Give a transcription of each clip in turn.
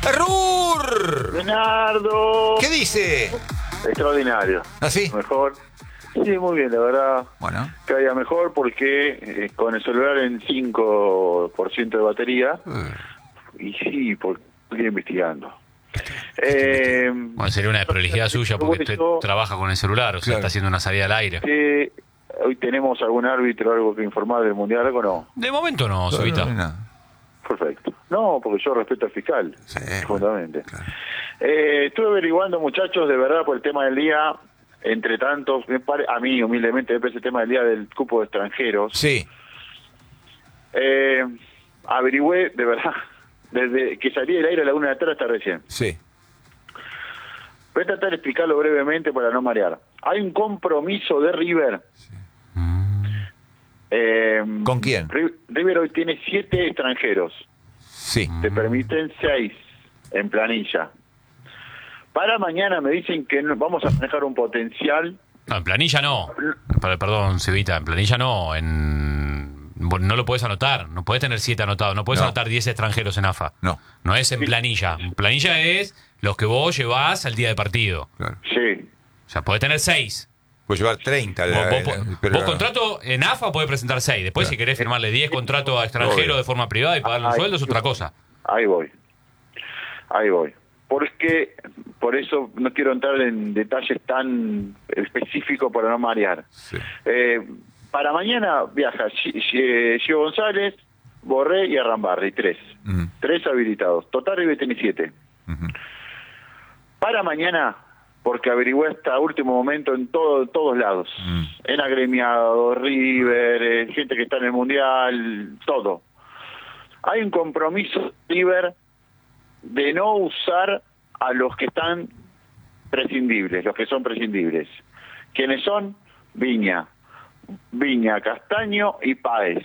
¡Errur! Leonardo. ¿Qué dice? Extraordinario. ¿Así? Mejor. Sí, muy bien, la verdad. Bueno. Cada día mejor porque con el celular en 5% de batería. Y sí, porque estoy investigando. Bueno, sería una desprolijidad suya porque usted trabaja con el celular, o sea, está haciendo una salida al aire. Hoy tenemos algún árbitro, algo que informar del Mundial, algo no. De momento no, Zubita. No. Perfecto. No, porque yo respeto al fiscal, Sí, fundamentalmente. claro. Estuve averiguando, muchachos, de verdad, por el tema del día, entre tantos, a mí humildemente me parece el tema del día del cupo de extranjeros. Sí. Averigüé, de verdad, desde que salí del aire a la 1 de la tarde hasta recién. Sí. Voy a tratar de explicarlo brevemente para no marear. Hay un compromiso de River. ¿Con quién? River hoy tiene 7 extranjeros. Sí. Te permiten 6 en planilla. Para mañana me dicen que vamos a manejar un potencial. No, en planilla no. Perdón, Zubita, en planilla no. No lo puedes anotar. No puedes tener 7 anotados. No puedes anotar 10 extranjeros en AFA. No. No es en planilla. En planilla es los que vos llevás al día de partido. Claro. Sí. O sea, podés tener 6. Puedo llevar 30. Vos contrato en AFA podés presentar 6. Después, si querés firmarle 10 contratos a extranjeros de forma privada y pagarle un sueldo, es otra cosa. Ahí voy. Porque, por eso no quiero entrar en detalles tan específicos para no marear. Sí. Para mañana viaja Gio González, Borré y Arrambarri, 3. 3 habilitados. Total River tiene 7. Para mañana, porque averigüé hasta último momento en todos lados, en agremiados, River, gente que está en el Mundial, todo. Hay un compromiso River de no usar a los que están prescindibles, los que son prescindibles. ¿Quiénes son? Viña, Castaño y Páez.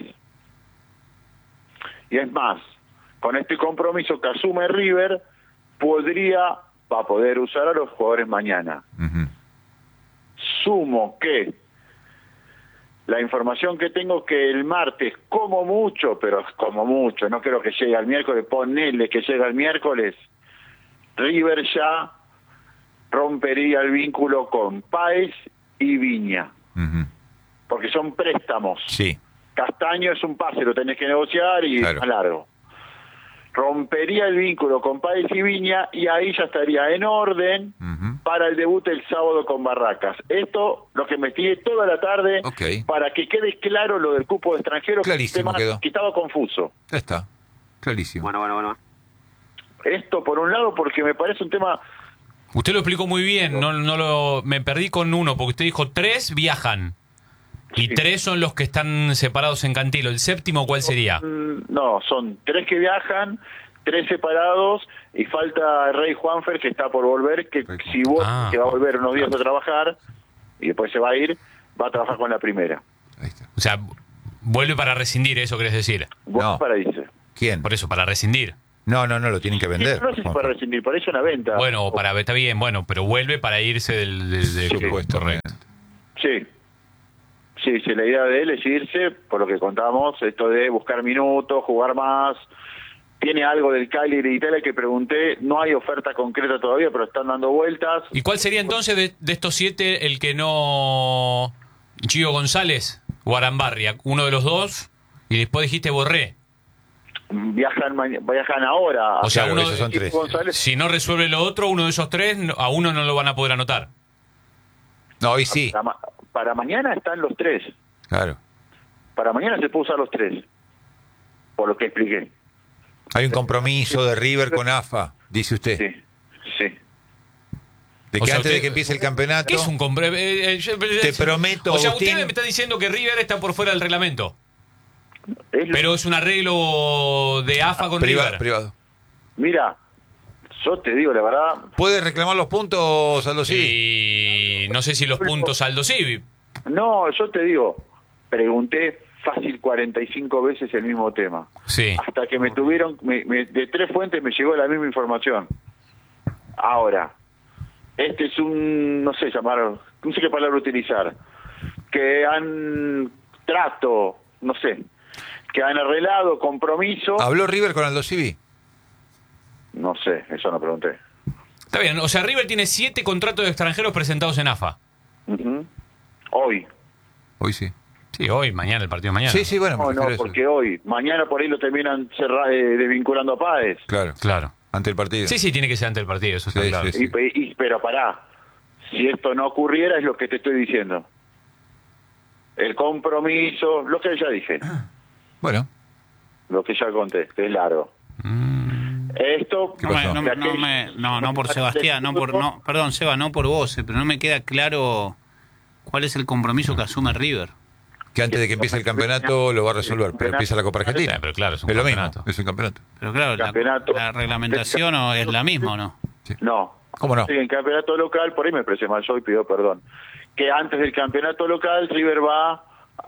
Y es más, con este compromiso que asume River, va a poder usar a los jugadores mañana. Sumo que la información que tengo que el martes, como mucho, no creo que llegue al miércoles, ponele que llega el miércoles, River ya rompería el vínculo con Páez y Viña. Porque son préstamos. Sí. Castaño es un pase, lo tenés que negociar y es más largo. Rompería el vínculo con Páez y Viña y ahí ya estaría en orden para el debut el sábado con Barracas. Esto lo que investigué toda la tarde para que quede claro lo del cupo de extranjeros. Clarísimo quedó. Que estaba confuso. Ya está. Clarísimo. Bueno. Esto por un lado porque me parece un tema... Usted lo explicó muy bien, me perdí con uno, porque usted dijo 3 viajan. Y 3 son los que están separados en Cantilo. ¿El séptimo cuál sería? No, son 3 que viajan, 3 separados, y falta Rey Juanfer, que está por volver, que si vos, que va a volver unos días a trabajar, y después se va a ir, va a trabajar con la primera. Ahí está. O sea, vuelve para rescindir, ¿eso querés decir? No. Para irse. ¿Quién? Por eso, para rescindir. No, lo tienen que vender. No sé si para rescindir, para eso una venta. Bueno, está bien, pero vuelve para irse del Supuesto. Sí, la idea de él es irse, por lo que contamos, esto de buscar minutos, jugar más. Tiene algo del Cagliari de Italia que pregunté, no hay oferta concreta todavía, pero están dando vueltas. ¿Y cuál sería entonces de estos 7 el que no... Gio González o Arambarria? Uno de los dos, y después dijiste Borré. Viajan ahora. O sea, Claro, uno, esos son 3. si no resuelve lo otro, uno de esos 3, a uno no lo van a poder anotar. No, hoy sí. Para mañana están los 3. Claro. Para mañana se puede usar los 3. Por lo que expliqué. Hay un compromiso de River con AFA, dice usted. Sí. De que antes de que empiece el campeonato... ¿Qué es un te prometo, O sea, Agustín, usted me está diciendo que River está por fuera del reglamento. Es Pero es un arreglo de AFA con River. privado. Mira, yo te digo la verdad... ¿Puede reclamar los puntos, Aldo Civi? Y no sé si los puntos Aldo Civi. No, yo te digo, pregunté fácil 45 veces el mismo tema. Sí. Hasta que me tuvieron, de 3 fuentes me llegó la misma información. Ahora, este es no sé qué palabra utilizar, que han que han arreglado compromiso. ¿Habló River con Aldo Civi? No sé, eso no pregunté. Está bien, o sea, River tiene 7 contratos de extranjeros presentados en AFA. Ujú. Hoy. Hoy sí. Sí, hoy, mañana, el partido de mañana. Sí, bueno, me No, refiero a eso. porque hoy. Mañana por ahí lo terminan desvinculando a Páez. Claro, Claro. ante el partido. Sí, tiene que ser ante el partido, eso está Sí, claro. sí, sí. Pero pará, si esto no ocurriera es lo que te estoy diciendo. El compromiso, lo que ya dije, Bueno, lo que ya conté, que es largo. Esto... ¿Qué pasó? No por Sebastián, perdón, Seba, no por vos, pero no me queda claro cuál es el compromiso que asume River. que antes de que empiece el campeonato lo va a resolver, pero empieza la Copa Argentina. Sí, pero claro, es un lo mismo, campeonato. es un campeonato. Pero claro, Campeonato. la reglamentación es la misma, ¿o no? No. ¿Cómo no? Sí, en campeonato local, por ahí me expresé mal yo y pido perdón. Que antes del campeonato local River va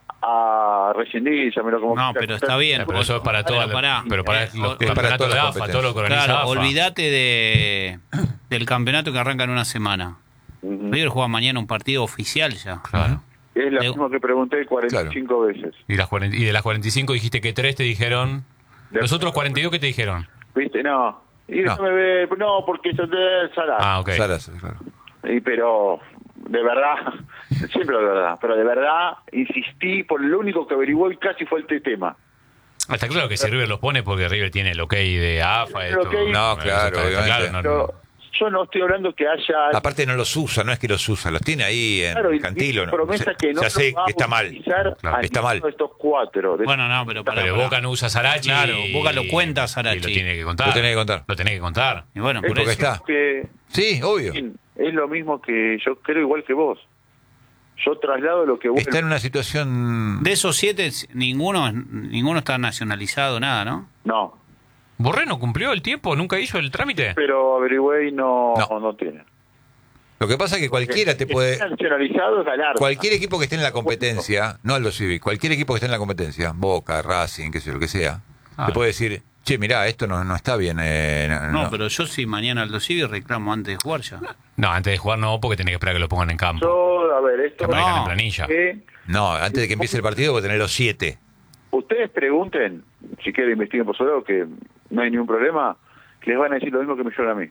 a rescindir, llámelo como No, pero está bien. Pero eso es para todas Pero pará. pero para Es los para campeonatos todas de las AFA, todo lo que organiza Claro, AFA. olvídate del campeonato que arranca en una semana. Ujú. River juega mañana un partido oficial ya. Claro. Es lo De- mismo que pregunté 45 veces. Y de las 45 dijiste que 3 te dijeron. Los otros 42, ¿qué te dijeron? ¿Viste? No. Y No. déjame ver, no, porque eso es Salas. Ah, ok. Salas, claro. Pero, de verdad, siempre de verdad, pero de verdad insistí por lo único que averiguó y casi fue el tema. Está claro que si River los pone porque River tiene el ok de AFA. El ok. No, Eso claro, está obviamente. claro, no, Pero yo no estoy hablando que haya... Aparte no los usa, no es que los usa, los tiene ahí en Claro, y Cantilo. ¿no? promesa que no ya sé lo va que está a mal. utilizar Claro, a está ninguno mal. de estos 4. Bueno, no, pero pará, Pero pará. Boca no usa Sarachi. Claro, Boca lo cuenta a Y Sarachi. lo tiene que contar. Lo tenés que contar. Lo tenés que contar. Y bueno, Es por porque eso. está. Que Sí, obvio. es lo mismo que yo creo igual que vos. Yo traslado lo que vos... Está en una situación... De esos 7, ninguno está nacionalizado, nada, ¿no? No, ¿Borré no cumplió el tiempo? ¿Nunca hizo el trámite? pero averigüé y no No. tiene. Lo que pasa es que cualquiera te puede... Está nacionalizado es ganar. Cualquier equipo que esté en la competencia, no Aldo Civi, cualquier equipo que esté en la competencia, Boca, Racing, qué sé yo, lo que sea, Ah. te puede decir, che, mirá, esto no está bien. No, pero yo si mañana Aldo Civi reclamo antes de jugar ya. No, antes de jugar no, porque tenés que esperar que lo pongan en campo. Yo, a ver, esto... Que aparezcan no. en planilla. No, antes de que empiece el partido vos tenés los 7. Ustedes pregunten, si quieren investiguen por su lado, que no hay ningún problema, que les van a decir lo mismo que me hicieron a mí.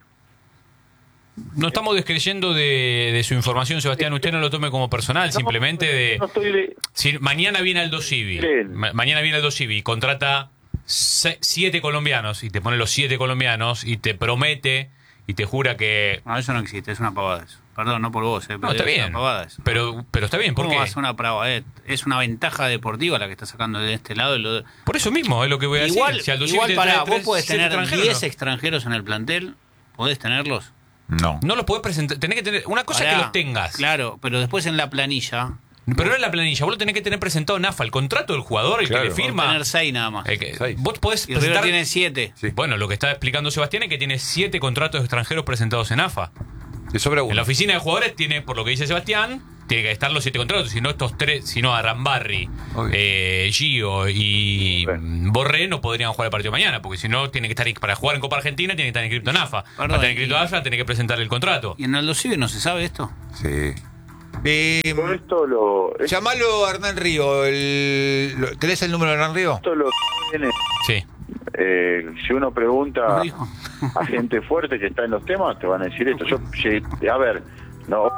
No estamos descreyendo de su información, Sebastián. Usted no lo tome como personal, simplemente de... No estoy de... Si mañana viene Aldo Civi, Bien. mañana viene Aldo Civi y contrata 7 colombianos y te pone los 7 colombianos y te promete y te jura que... No, eso no existe, es una pavada eso. Perdón, no por vos, pero No, está es bien. una pavada eso. Pero está bien, ¿por ¿Cómo qué? va a ser una pavada? Es una ventaja deportiva la que está sacando de este lado. Por eso mismo es lo que voy a Igual, decir. Si Aldo Civi igual te pará, trae vos 3, podés 7 tener extranjeros, 10 ¿no? extranjeros en el plantel, podés tenerlos. No. No los podés presentar, tenés que tener... Una cosa es Pará, que los tengas. Claro, pero después en la planilla, Pero no en la planilla, vos lo tenés que tener presentado en AFA, el contrato del jugador, el Claro. que le firma. tener 6 nada más. Vos podés Y River presentar... tiene 7. Sí. Bueno, lo que está explicando Sebastián es que tiene 7 contratos extranjeros presentados en AFA. Te sobra uno. En la oficina de jugadores tiene, por lo que dice Sebastián, tiene que estar los 7 contratos, si no estos 3, si no Arrambarri, Obvio. Gio y Borré no podrían jugar el partido mañana, porque si no tiene que estar para jugar en Copa Argentina tiene que estar inscrito en AFA. Para estar inscrito en AFA tiene que presentar el contrato. ¿Y en Aldo Civi no se sabe esto? Sí. Todo esto lo... Llamalo a Hernán Río. ¿Tenés el número de Hernán Río? Esto lo tiene... Sí. Si uno pregunta ¿No dijo? a gente fuerte que está en los temas, te van a decir esto. Yo llegué, a ver, no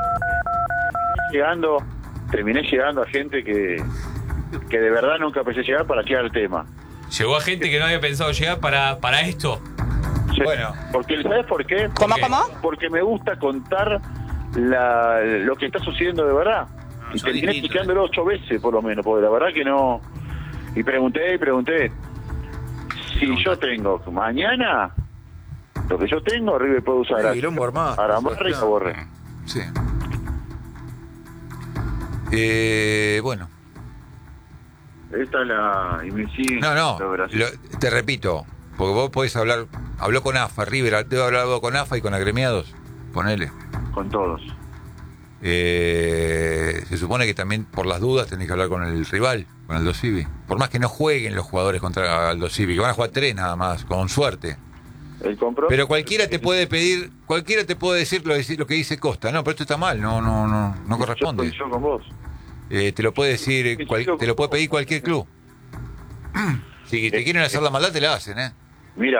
terminé llegando a gente que de verdad nunca pensé llegar para llegar al tema. Llegó a gente que no había pensado llegar para esto. Sí, Bueno. porque ¿sabes por qué? ¿Cómo? Porque me gusta contar lo que está sucediendo de verdad. Y son terminé distintos, explicándolo 8 veces por lo menos, porque la verdad que no. Y pregunté. Si yo tengo mañana, lo que yo tengo, River puede usar a Quilombo armado. Arrambarri y a Borré. Sí. Bueno. Esta es la... Y me sigue No, la Brasil. te repito, porque vos podés hablar, habló con AFA, River, debe haber hablado con AFA y con agremiados, ponele. Con todos. Se supone que también por las dudas tenés que hablar con el rival, con Aldo Civi. Por más que no jueguen los jugadores contra Aldo Civi, que van a jugar 3 nada más, con suerte. El compromiso. Pero cualquiera te puede pedir, cualquiera te puede decir lo que dice Costa. No, pero esto está mal, no corresponde. Yo con vos. Te lo puede decir, te lo puede pedir cualquier club. Si te quieren hacer la maldad, te la hacen, ¿eh? Mira,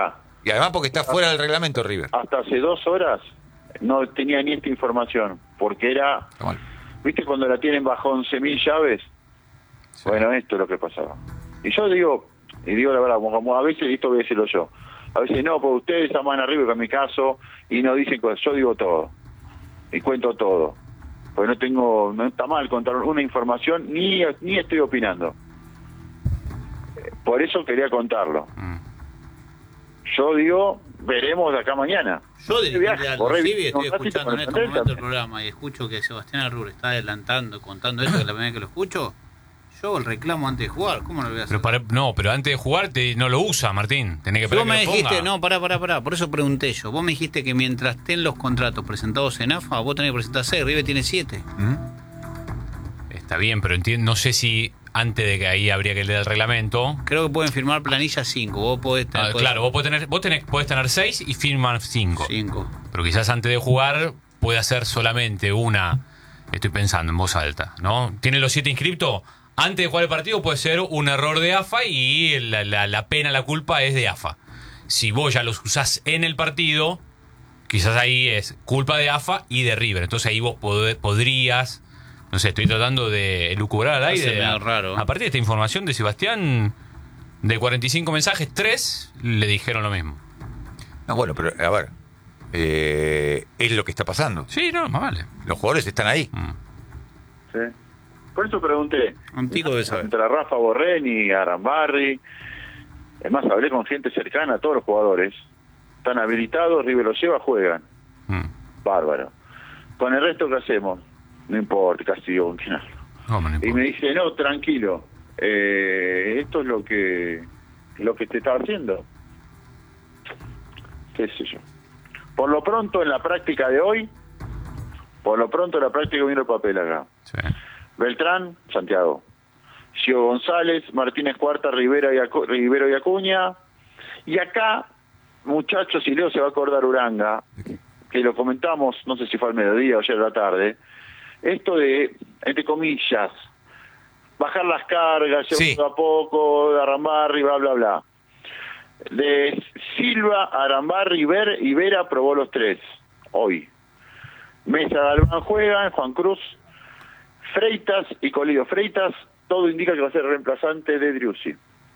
Y además porque está fuera del reglamento River. Hasta hace 2 horas no tenía ni esta información, porque era, Está mal. ¿viste cuando la tienen bajo 11.000 llaves? Sí. Bueno, esto es lo que pasaba. Y yo digo la verdad, como a veces, esto voy a decirlo yo, a veces no, porque ustedes aman a River, en mi caso, y no dicen cosas, yo digo todo, y cuento todo. Pues no está mal contar una información, ni estoy opinando. Por eso quería contarlo. Yo digo, veremos de acá mañana. Yo de Viaje, Aldo corre, Civi estoy un ratito escuchando con en el este plantel momento el también. programa y escucho que Sebastián Arrur está adelantando, contando esto, que es la primera vez que lo escucho. Yo hago el reclamo antes de jugar, ¿cómo no lo voy a hacer? Pero antes de jugar no lo usa, Martín. Tenés que esperar Vos me que lo dijiste, ponga. no, pará, por eso pregunté yo. Vos me dijiste que mientras estén los contratos presentados en AFA, vos tenés que presentar 6, River tiene 7. Está bien, pero no sé si antes de que ahí habría que leer el reglamento. Creo que pueden firmar planilla 5. Vos podés tener. Claro, podés tener 6 y firman 5. 5. Pero quizás antes de jugar puede hacer solamente una. Estoy pensando en voz alta, ¿no? ¿Tiene los 7 inscriptos? Antes de jugar el partido puede ser un error de AFA y la pena, la culpa es de AFA. Si vos ya los usás en el partido, quizás ahí es culpa de AFA y de River. Entonces ahí vos podrías, no sé, estoy tratando de elucubrar al aire. medio raro. A partir de esta información de Sebastián, de 45 mensajes, 3 le dijeron lo mismo. No, bueno, pero a ver, es lo que está pasando. Sí, no, más vale. Los jugadores están ahí. Sí. Por eso pregunté. Antico debe saber. Entre Rafa Borreni, Arambarri. Es más, hablé con gente cercana a todos los jugadores. Están habilitados, River los lleva, juegan. Bárbaro. Con el resto, ¿qué hacemos? No importa, castigo con quién hablo. ¿Cómo no Y importa? me dice, no, tranquilo. Esto es lo que te está haciendo. Qué sé yo. Por lo pronto, en la práctica de hoy, viene el papel acá. Sí. Beltrán, Santiago. Gio González, Martínez Cuarta, Rivero y Acuña. Y acá, muchachos, y Leo se va a acordar Uranga, que lo comentamos, no sé si fue al mediodía o ayer a la tarde, esto de, entre comillas, bajar las cargas, Sí. a poco, de Arambarri, bla, bla, bla. De Silva, Arambarri y Vera probó los 3, hoy. Mesa, Galván juegan, Juan Cruz, Freitas y Colido. Freitas, todo indica que va a ser reemplazante de Driussi.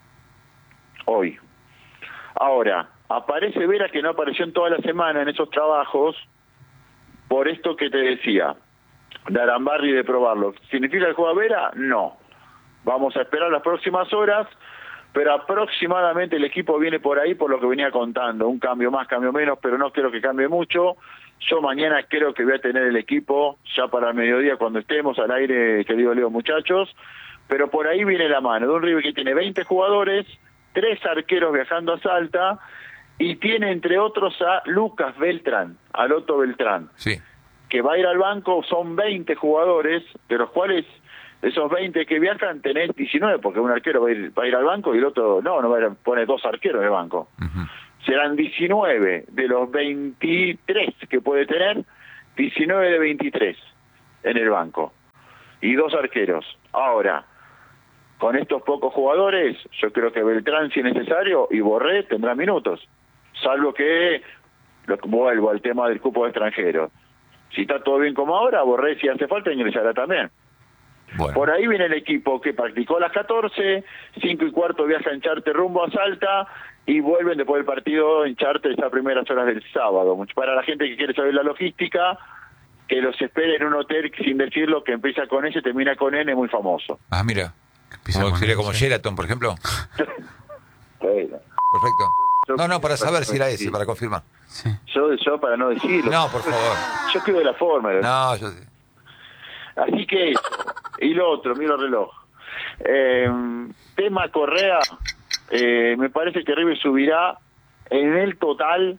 Hoy. Ahora, aparece Vera, que no apareció en toda la semana en esos trabajos, por esto que te decía, de Arambarri de probarlo. ¿Significa que juega Vera? No. Vamos a esperar las próximas horas, pero aproximadamente el equipo viene por ahí por lo que venía contando. Un cambio más, cambio menos, pero no creo que cambie mucho. Yo mañana creo que voy a tener el equipo ya para el mediodía cuando estemos al aire, querido Leo, muchachos. Pero por ahí viene la mano de un River que tiene 20 jugadores, 3 arqueros viajando a Salta y tiene entre otros a Lucas Beltrán, a Loto Beltrán, Sí. que va a ir al banco. Son 20 jugadores, de los cuales de esos 20 que viajan tenés 19, porque un arquero va a ir al banco y el otro no va a poner 2 arqueros en el banco. Ujú. Serán 19 de los 23 que puede tener, 19 de 23 en el banco. Y 2 arqueros. Ahora, con estos pocos jugadores, yo creo que Beltrán, si es necesario, y Borré tendrán minutos. Salvo que, vuelvo al tema del cupo de extranjeros. Si está todo bien como ahora, Borré, si hace falta, ingresará también. Bueno. Por ahí viene el equipo que practicó las 14, 5:15 viaja en charter rumbo a Salta y vuelven después del partido en charter esas primeras horas del sábado. Para la gente que quiere saber la logística, que los espere en un hotel, sin decirlo, que empieza con S y termina con N, muy famoso. Ah, mira. Empieza Como- con sería eso, como sí. Sheraton, por ejemplo. Bueno, Perfecto. No, para saber si era ese, para confirmar. Sí. yo para no decirlo. No, por favor. Yo escribo de la forma. No, yo sé. Así que eso. Y lo otro, miro el reloj. Tema Correa, me parece que River subirá en el total,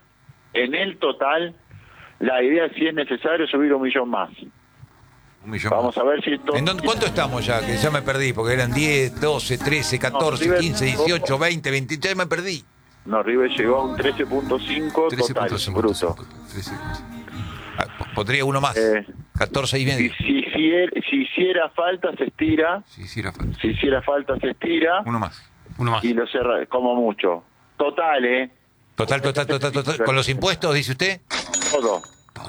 la idea si es necesario subir 1 millón más. 1 millón Vamos más. a ver si esto... ¿Cuánto estamos ya? Que ya me perdí, porque eran 10, 12, 13, 14, River 15, 18, 20, 20, ya me perdí. No, River llegó a un 13.5 total, 13.5. bruto. 13. Podría uno más. 14 y Y medio. si hiciera falta, se estira. Sí, sí, era falta. Si hiciera falta, se estira. Uno más. Uno más. Y lo cerra como mucho. Total, Total. ¿Con los impuestos, dice usted? Todo.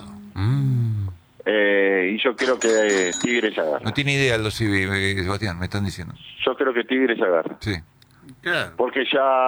Y yo creo que Tigres agarra. No tiene idea Aldo Civi, Sebastián, me están diciendo. Yo creo que Tigres agarra. Sí. Claro. Porque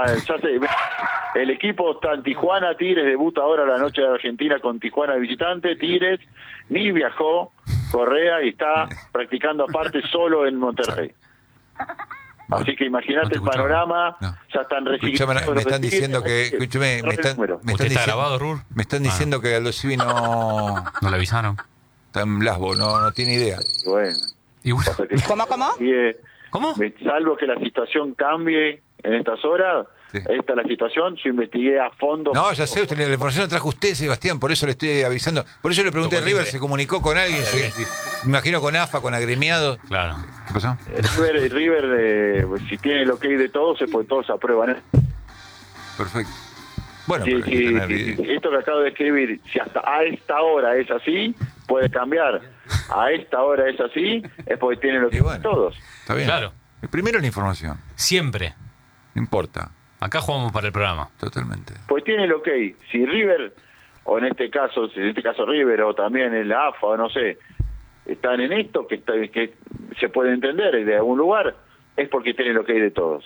el equipo está en Tijuana. Tigres debuta ahora la noche de Argentina con Tijuana de visitante. Tigres ni viajó Correa y está practicando aparte solo en Monterrey. Así que imagínate el panorama. No. Ya están Escuchame, recibiendo. me están diciendo que... Escúchame, me están ¿Usted está grabado, Rur? Me están diciendo que Aldo Civi no... ¿No le avisaron? Está en Blasbo, no tiene idea. Bueno. Y bueno, pasa que- ¿Cómo? ¿cómo? Salvo que la situación cambie en estas horas, Sí. esta es la situación. Yo investigué a fondo. No, ya sé, la información la trajo usted, Sebastián, por eso le estoy avisando. Por eso le pregunté a River, ¿se comunicó con alguien? Me imagino con AFA, con agremiados. Claro. ¿Qué pasó? River si tiene el ok de todos, pues todos aprueban. Perfecto. Bueno, Sí, pero hay que sí, tener- sí. Esto que acabo de escribir, si hasta a esta hora es así, puede cambiar. A esta hora es así, es porque tiene lo que Y bueno. todos. Está bien. Claro. Primero la información, Siempre. no importa, Acá jugamos para el programa. totalmente. Pues tiene el ok. Si River, o en este caso River, o también en la AFA, o no sé, están en esto, que se puede entender de algún lugar, es porque tiene el ok de todos.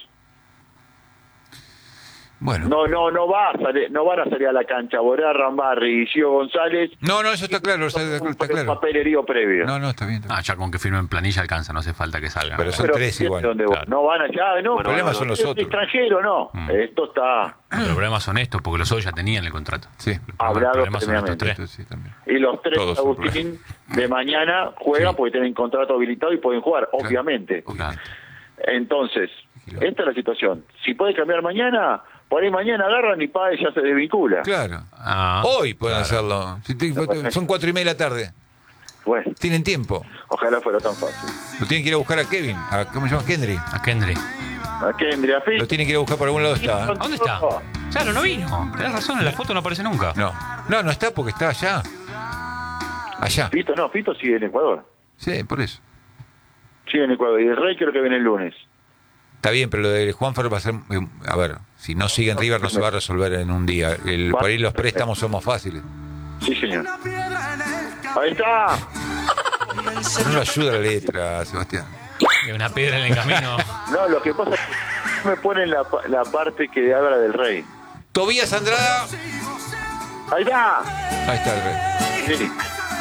Bueno. No van a salir a la cancha Borja Rambarri y Gio González. No, eso está claro, está Un claro. papelerío previo. No, está bien. Ah, ya con que firmen planilla alcanza, no hace falta que salgan. Pero son Pero tres ¿entiendes igual. dónde voy? Claro. No van allá, no. El problema son los es otros. extranjero, no. Esto está. Los problemas son estos, porque los otros ya tenían el contrato. Sí. Hablado Los problemas son estos previamente. tres. Esto sí, también. Y los tres, Todos son Agustín, de mañana juegan Sí. porque tienen contrato habilitado y pueden jugar, obviamente. Claro. Entonces, esta es la situación. Si puede cambiar mañana, por ahí mañana agarran y Páez ya se desvincula. Claro. Ah, Hoy pueden claro. hacerlo. Son 4:30 de la tarde. Bueno, Tienen tiempo. ojalá fuera tan fácil. Lo tienen que ir a buscar a Kevin. ¿Cómo se llama? Kendry. A Kendry. ¿A qué Andrea Fitz? Lo tienen que ir a buscar por algún lado. Está. ¿A dónde está? Claro, no vino. Tenés razón, en la foto no aparece nunca. No está porque está allá. Allá. Fito sigue en Ecuador. Sí, por eso. Sigue en Ecuador. Y el Rey creo que viene el lunes. Está bien, pero lo de Juanfer va a ser... A ver, si no sigue en River no se va a resolver en un día. Por ahí los préstamos son más fáciles. Sí, señor. Ahí está. Pero no lo ayuda la letra, Sebastián. Hay una piedra en el camino. No, lo que pasa es que me ponen la parte que habla del Rey. Tobías Andrada. Ahí está. Ahí está el Rey. Sí.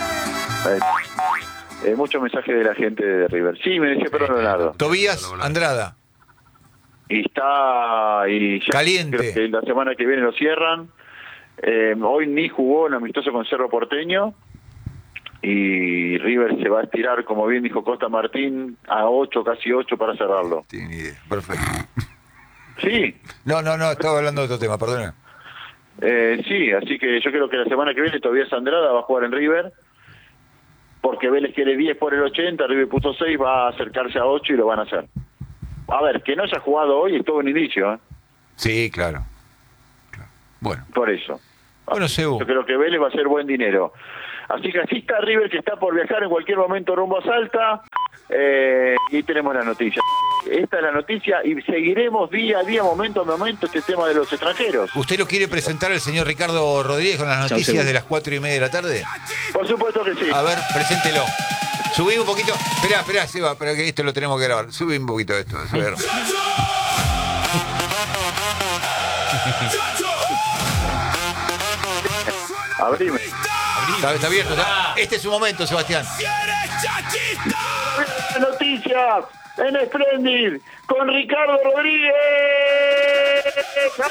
Muchos mensajes de la gente de River. Sí, me decía, perdón, Leonardo. Tobías Andrada. Y está... Y ya Caliente. creo que la semana que viene lo cierran. Hoy ni jugó un amistoso con Cerro Porteño. Y River se va a estirar, como bien dijo Costa Martín, a 8, casi 8 para cerrarlo. Tiene idea. Perfecto. Sí, No, estaba hablando de otro tema, perdona. sí, así que yo creo que la semana que viene todavía Andrada va a jugar en River, porque Vélez quiere 10 por el 80, River puso 6, va a acercarse a 8 y lo van a hacer. A ver, que no haya jugado hoy es todo un inicio, Sí, claro. Bueno. por eso. Bueno, Sebu. Yo creo que Vélez va a hacer buen dinero. Así que así está River, que está por viajar en cualquier momento rumbo a Salta, y tenemos la noticia. Esta es la noticia y seguiremos día a día, momento a momento, este tema de los extranjeros. ¿Usted lo quiere presentar al señor Ricardo Rodríguez con las noticias de las 4:30 de la tarde? Por supuesto que sí. A ver, preséntelo. Subí un poquito. Esperá, Seba, pero que esto lo tenemos que grabar. Subí un poquito esto. A ver. Abrime. Está abierto. Este es su momento, Sebastián. Noticias en Splendid con Ricardo Rodríguez.